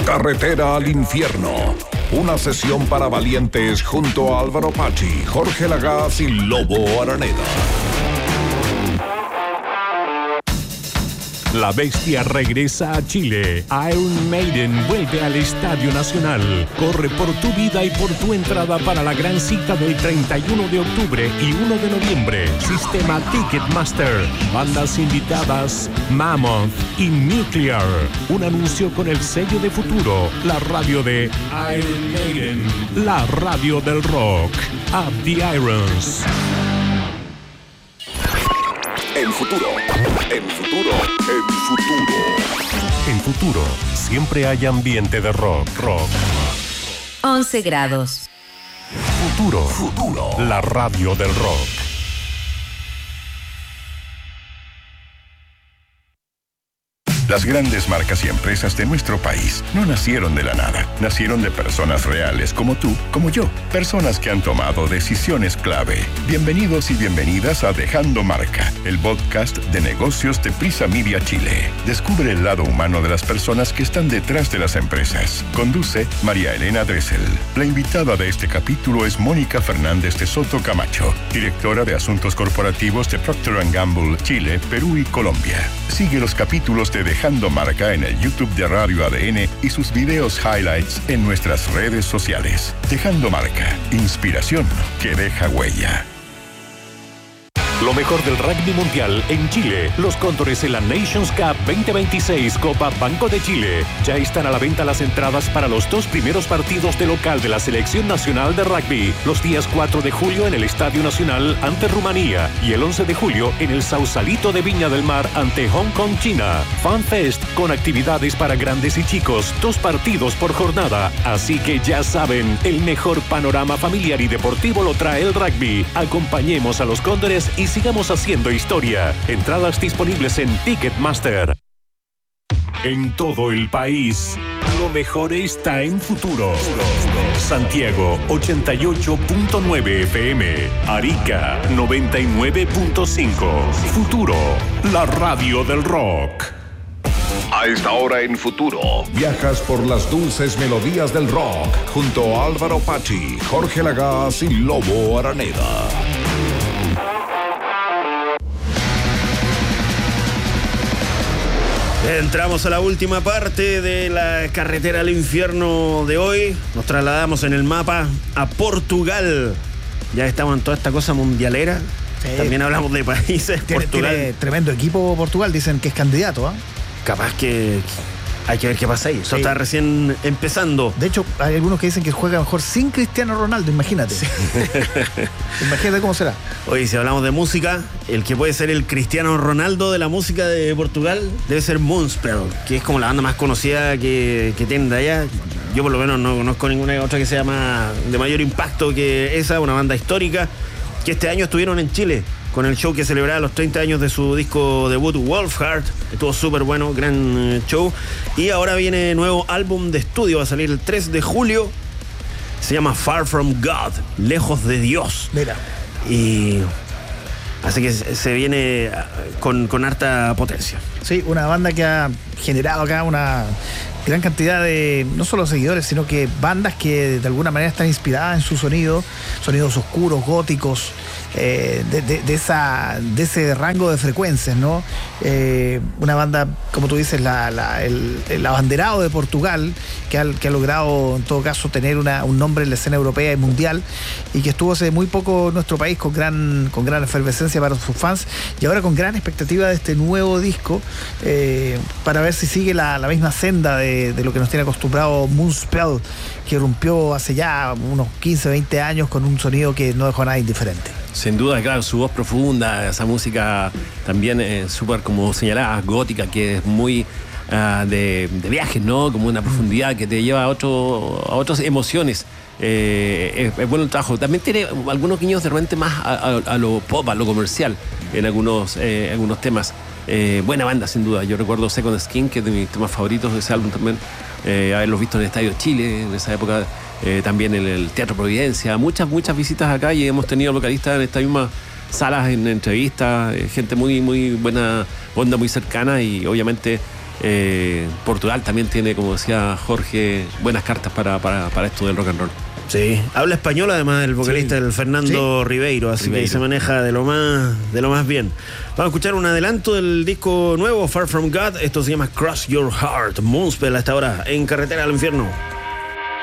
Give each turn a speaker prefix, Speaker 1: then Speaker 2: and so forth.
Speaker 1: Carretera al infierno. Una sesión para valientes junto a Álvaro Pachi, Jorge Lagaz y Lobo Araneda.
Speaker 2: La bestia regresa a Chile. Iron Maiden vuelve al Estadio Nacional. Corre por tu vida y por tu entrada para la gran cita del 31 de octubre y 1 de noviembre. Sistema Ticketmaster. Bandas invitadas: Mammoth y Nuclear. Un anuncio con el sello de Futuro. La radio de Iron Maiden. La radio del rock. Up the Irons.
Speaker 1: En futuro.
Speaker 2: En Futuro, siempre hay ambiente de rock.
Speaker 3: 11 grados.
Speaker 2: Futuro. La radio del rock.
Speaker 4: Las grandes marcas y empresas de nuestro país no nacieron de la nada. Nacieron de personas reales como tú, como yo. Personas que han tomado decisiones clave. Bienvenidos y bienvenidas a Dejando Marca, el podcast de negocios de Prisa Media Chile. Descubre el lado humano de las personas que están detrás de las empresas. Conduce María Elena Dressel. La invitada de este capítulo es Mónica Fernández de Soto Camacho, directora de Asuntos Corporativos de Procter & Gamble, Chile, Perú y Colombia. Sigue los capítulos de Dejando Marca en el YouTube de Radio ADN y sus videos highlights en nuestras redes sociales. Dejando Marca, inspiración que deja huella.
Speaker 2: Lo mejor del rugby mundial en Chile. Los Cóndores en la Nations Cup 2026 Copa Banco de Chile. Ya están a la venta las entradas para los 2 primeros partidos de local de la Selección Nacional de Rugby. Los días 4 de julio en el Estadio Nacional ante Rumanía y el 11 de julio en el Sausalito de Viña del Mar ante Hong Kong, China. Fan Fest con actividades para grandes y chicos. 2 partidos por jornada. Así que ya saben, el mejor panorama familiar y deportivo lo trae el rugby. Acompañemos a los Cóndores y sigamos haciendo historia. Entradas disponibles en Ticketmaster. En todo el país, lo mejor está en Futuro. Santiago 88.9 FM, Arica 99.5. Futuro, la radio del rock.
Speaker 1: A esta hora en Futuro, viajas por las dulces melodías del rock junto a Álvaro Pachi, Jorge Lagaz y Lobo Araneda.
Speaker 5: Entramos a la última parte de la carretera al infierno de hoy. Nos trasladamos en el mapa a Portugal. Ya estamos en toda esta cosa mundialera. Sí. También hablamos de países.
Speaker 6: Tiene tremendo equipo Portugal, dicen que es candidato, ¿eh?
Speaker 5: Capaz que hay que ver qué pasa ahí. Eso está recién empezando.
Speaker 6: De hecho, hay algunos que dicen que juega mejor sin Cristiano Ronaldo, imagínate. Sí. Imagínate cómo será.
Speaker 5: Oye, si hablamos de música, el que puede ser el Cristiano Ronaldo de la música de Portugal debe ser Moonspell, que es como la banda más conocida que tienen de allá. Yo por lo menos no conozco ninguna otra que sea de mayor impacto que esa, una banda histórica que este año estuvieron en Chile con el show que celebraba los 30 años de su disco debut Wolfheart. Estuvo súper bueno, gran show. Y ahora viene nuevo álbum de estudio, va a salir el 3 de julio. Se llama Far From God, Lejos de Dios.
Speaker 6: Mira.
Speaker 5: Y así que se viene con harta potencia.
Speaker 6: Sí, una banda que ha generado acá una gran cantidad de, no solo seguidores, sino que bandas que de alguna manera están inspiradas en su sonidos oscuros, góticos, de ese rango de frecuencias, ¿no? Una banda, como tú dices, el abanderado de Portugal, que ha logrado en todo caso tener un nombre en la escena europea y mundial, y que estuvo hace muy poco en nuestro país con gran efervescencia para sus fans, y ahora con gran expectativa de este nuevo disco, para ver si sigue la misma senda de lo que nos tiene acostumbrado Moonspell, que rompió hace ya unos 15, 20 años con un sonido que no dejó a nadie indiferente.
Speaker 7: Sin duda, claro, su voz profunda, esa música también súper, como señalaba, gótica, que es muy de viajes, ¿no? Como una profundidad que te lleva a otras emociones. Es bueno el trabajo. También tiene algunos guiños de repente más a lo pop, a lo comercial en algunos temas. Buena banda, sin duda. Yo recuerdo Second Skin, que es de mis temas favoritos de ese álbum también. Haberlos visto en el Estadio Chile en esa época. También en el Teatro Providencia, muchas visitas acá, y hemos tenido vocalistas en estas mismas salas, en entrevistas, gente muy buena onda, muy cercana, y obviamente Portugal también tiene, como decía Jorge, buenas cartas para esto del rock and roll.
Speaker 5: Sí, habla español además el vocalista, el Fernando Ribeiro, así que se maneja de lo más bien. Vamos a escuchar un adelanto del disco nuevo, Far From God. Esto se llama Cross Your Heart. Moonspell a esta hora en Carretera al Infierno.